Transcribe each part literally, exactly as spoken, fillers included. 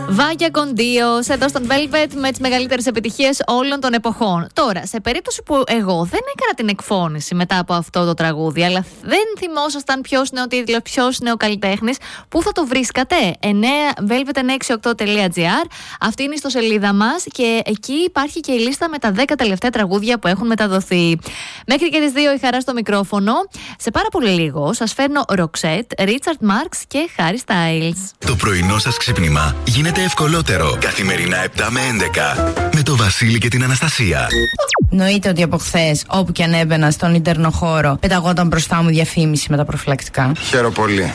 Βάγια Κοντίος εδώ στον Velvet με τις μεγαλύτερες επιτυχίες όλων των εποχών. Τώρα, σε περίπτωση που εγώ δεν έκανα την εκφώνηση μετά από αυτό το τραγούδι, αλλά δεν θυμόσασταν ποιος είναι ο τίτλος, ποιος είναι ο καλλιτέχνης, πού θα το βρίσκατε? velvet εννιακόσια εξήντα οκτώ τελεία τζι άρ. Αυτή είναι η ιστοσελίδα μας και εκεί υπάρχει και η λίστα με τα δέκα τελευταία τραγούδια που έχουν μεταδοθεί. Μέχρι και τις δύο η χαρά στο μικρόφωνο. Σε πάρα πολύ λίγο σας φέρνω Roxette, Richard Marx και Harry Styles. Το πρωινό σας ξύπνημα γίνεται ευκολότερο. Καθημερινά επτά με έντεκα με το Βασίλη και την Αναστασία. Νοείται ότι από χθες, όπου και αν έμπαινα στον ίντερνο-χώρο, πεταγόταν μπροστά μου διαφήμιση με τα προφυλακτικά. Χαίρομαι πολύ.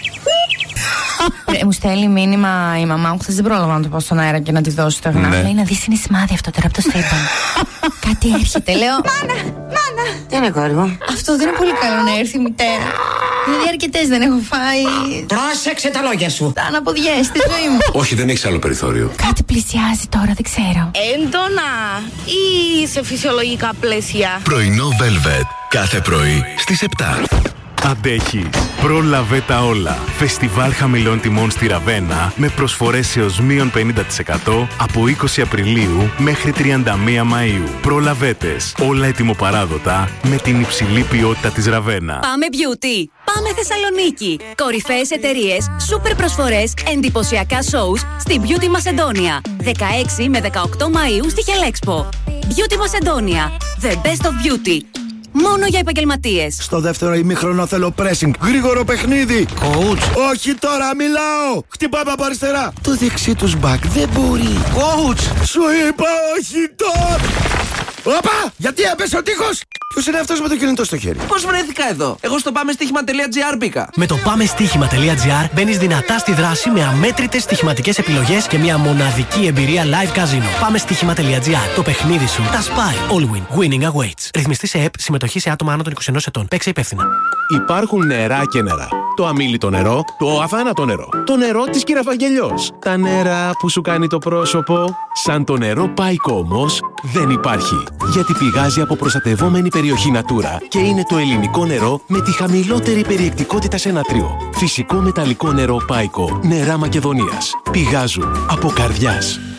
Ε, μου στέλνει μήνυμα η μαμά μου, χθες δεν πρόλαβα να το πω στον αέρα και να τη δώσω το γνώμη. Ναι. Λέει να δεις είναι σημάδι αυτό τώρα από το σύμπαν. Κάτι έρχεται, λέω. Μάνα, μάνα. Τι είναι, κόρη μου? Αυτό δεν είναι πολύ καλό να έρθει η μητέρα. Δηλαδή αρκετές δεν έχω φάει. Πρόσεξε τα λόγια σου. Τα αναποδιές στη ζωή μου. Όχι, δεν έχεις άλλο περιθώριο. Κάτι πλησιάζει τώρα, δεν ξέρω. Έντονα ή σε φυσιολογικά πλαίσια? Πρωινό Velvet. Κάθε πρωί στις επτά. Αντέχεις. Πρόλαβε τα όλα. Φεστιβάλ χαμηλών τιμών στη Ραβένα με προσφορές έως μείον πενήντα τοις εκατό από είκοσι Απριλίου μέχρι τριάντα μία Μαΐου. Προλαβέτες. Όλα ετοιμοπαράδοτα με την υψηλή ποιότητα της Ραβένα. Πάμε Beauty. Πάμε Θεσσαλονίκη. Κορυφαίες εταιρείες, σούπερ προσφορές, εντυπωσιακά shows στη Beauty Μασεντόνια. δεκαέξι με δεκαοκτώ Μαΐου στη Χελέξπο. Beauty Μασεντόνια. The best of beauty. Μόνο για επαγγελματίες. Στο δεύτερο ημίχρονο θέλω pressing. Γρήγορο παιχνίδι. Coach. Όχι τώρα, μιλάω. Χτυπάμε από αριστερά. Το δεξί τους back δεν μπορεί. Coach. Σου είπα όχι τώρα. Όπα! Γιατί έπεσε ο τείχος! Ποιος είναι αυτός με το κινητό στο χέρι? Πώς βρέθηκα εδώ? Εγώ στο πάμε στοίχημα τελεία τζι άρ μπήκα. Με το πάμε στοίχημα τελεία τζι άρ μπαίνεις δυνατά στη δράση με αμέτρητες στοιχηματικές επιλογές και μια μοναδική εμπειρία live casino. Πάμε στοίχημα τελεία τζι άρ. Το παιχνίδι σου τα σπάει. All win. Winning awaits. Ρυθμιστή σε ΕΠ. Συμμετοχή σε άτομα άνω των είκοσι ενός ετών. Παίξε υπεύθυνα. Υπάρχουν νερά και νερά. Το αμίλητο νερό, το αθάνατο νερό. Το νερό της Κυραφαγγελιός. Τα νερά που σου κάνει το πρόσωπο. Σαν το νερό Πάικο όμως δεν υπάρχει. Γιατί πηγάζει από προστατευόμενη περιοχή Natura και είναι το ελληνικό νερό με τη χαμηλότερη περιεκτικότητα σε νατρίο. Φυσικό μεταλλικό νερό Πάικο. Νερά Μακεδονίας. Πηγάζουν από καρδιάς.